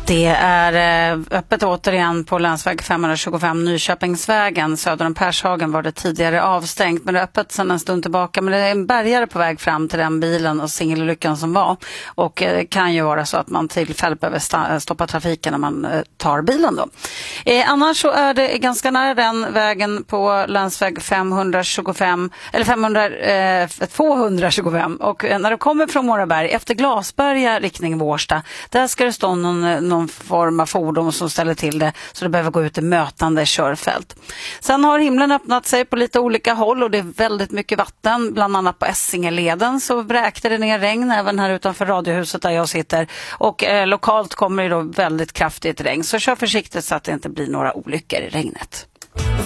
Det är öppet återigen på länsväg 525 Nyköpingsvägen. Söder om Pershagen var det tidigare avstängt, men det är öppet sedan en stund tillbaka. Men det är en bärgare på väg fram till den bilen och singelolyckan som var. Och det kan ju vara så att man tillfälligt behöver stoppa trafiken när man tar bilen då. Annars så är det ganska nära den vägen på länsväg 225. Och när du kommer från Moraberg efter Glasberga riktning Vårsta, där ska det stå någon form av fordon som ställer till det, så det behöver gå ut i mötande körfält. Sen har himlen öppnat sig på lite olika håll och det är väldigt mycket vatten, bland annat på Essingeleden så vräkte det ner regn även här utanför radiohuset där jag sitter, och lokalt kommer det då väldigt kraftigt regn, så kör försiktigt så att det inte blir några olyckor i regnet.